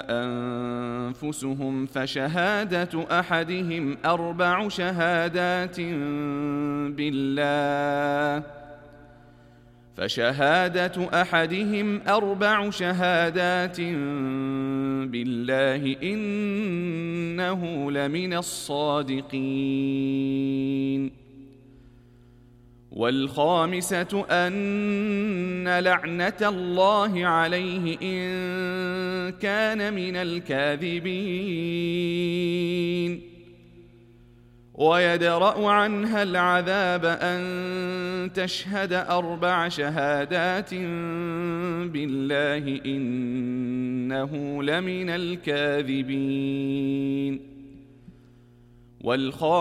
أنفسهم فشهادة أحدهم أربع شهادات بالله إنه لمن الصادقين. والخامسة أن لعنة الله عليه إن كان من الكاذبين. ويدرأ عنها العذاب أن تشهد أربع شهادات بالله إنه لمن الكاذبين.